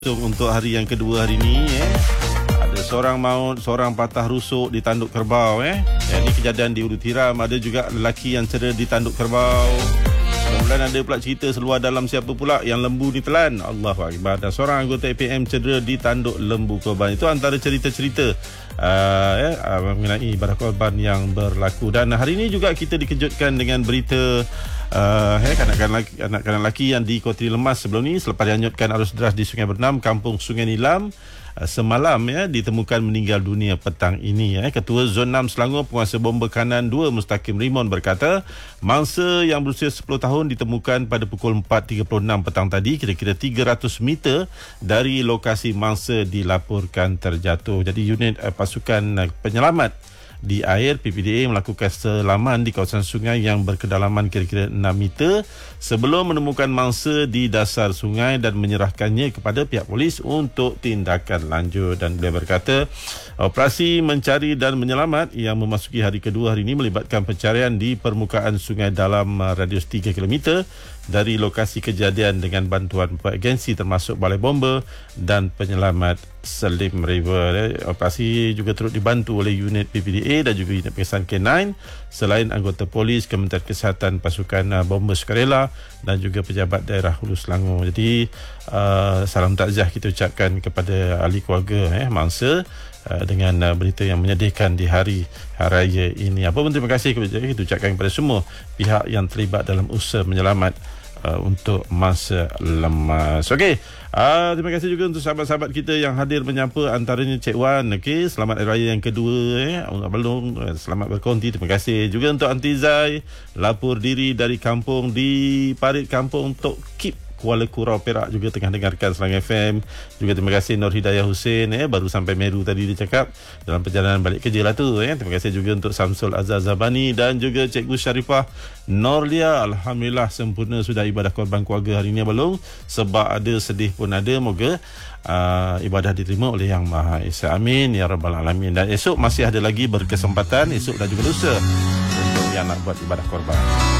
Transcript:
Untuk hari yang kedua hari ni ada seorang maut, seorang patah rusuk di Tanduk Kerbau Ini kejadian di Ulu Tiram. Ada juga lelaki yang cedera di Tanduk Kerbau. Kemudian ada pula cerita seluar dalam siapa pula yang lembu ditelan. Allahu Akbar. Dan seorang anggota APM cedera di Tanduk Lembu Korban. Itu antara cerita-cerita mengenai ibadah korban yang berlaku. Dan hari ini juga kita dikejutkan dengan berita kanak-kanak lelaki yang di Kota Lemas sebelum ni selepas dihanyutkan arus deras di Sungai Bernam, Kampung Sungai Nilam. Semalam ditemukan meninggal dunia petang ini. Ketua Zon 6 Selangor, Penguasa Bomba Kanan 2 Mustaqim Rimon berkata, mangsa yang berusia 10 tahun ditemukan pada pukul 4.36 petang tadi, kira-kira 300 meter dari lokasi mangsa dilaporkan terjatuh. Jadi unit pasukan penyelamat di air PPDA melakukan selaman di kawasan sungai yang berkedalaman kira-kira 6 meter sebelum menemukan mangsa di dasar sungai dan menyerahkannya kepada pihak polis untuk tindakan lanjut. Dan beliau berkata, operasi mencari dan menyelamat yang memasuki hari kedua hari ini melibatkan pencarian di permukaan sungai dalam radius 3 km dari lokasi kejadian dengan bantuan agensi termasuk Balai Bomba dan Penyelamat Selim River. Operasi juga turut dibantu oleh unit PPDA dan juga unit pengesahan K9 selain anggota polis, Kementerian Kesihatan, pasukan bomba sukarela dan juga pejabat daerah Hulu Selangor. Jadi salam takziah kita ucapkan kepada ahli keluarga mangsa dengan berita yang menyedihkan di hari raya ini. Apa pun terima kasih kita ucapkan kepada semua pihak yang terlibat dalam usaha menyelamat untuk masa lemas. Okey, terima kasih juga untuk sahabat-sahabat kita yang hadir menyapa, antaranya Cik Wan. Okey, selamat hari raya yang kedua belum selamat berkonti. Terima kasih juga untuk Aunty Zai, lapor diri dari kampung di Parit Kampung Tok Kip, Kuala Kurau, Perak, juga tengah dengarkan Selang FM. Juga terima kasih Nur Hidayah Hussein, baru sampai Meru tadi dia cakap dalam perjalanan balik kerja lah tu. Terima kasih juga untuk Samsul Azhar Zabani dan juga Cikgu Syarifah Norlia. Alhamdulillah sempurna sudah ibadah korban keluarga hari ini belum, sebab ada sedih pun ada. Moga ibadah diterima oleh Yang Maha Esa. Amin ya rabbal alamin. Dan esok masih ada lagi berkesempatan, esok dan juga lusa untuk yang nak buat ibadah korban.